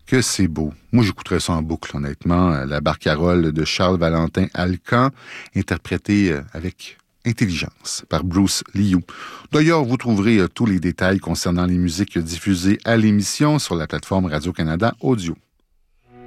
Que c'est beau. Moi, j'écouterais ça en boucle, honnêtement. La barcarolle de Charles-Valentin Alcan, interprétée avec intelligence par Bruce Liu. D'ailleurs, vous trouverez tous les détails concernant les musiques diffusées à l'émission sur la plateforme Radio-Canada Audio.